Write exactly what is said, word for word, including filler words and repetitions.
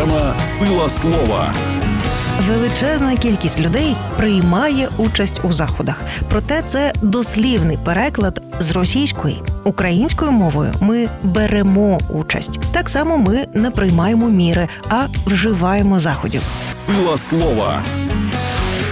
Програма «Сила слова». Величезна кількість людей приймає участь у заходах. Проте це дослівний переклад з російської. Українською мовою ми беремо участь. Так само ми не приймаємо міри, а вживаємо заходів. Сила слова.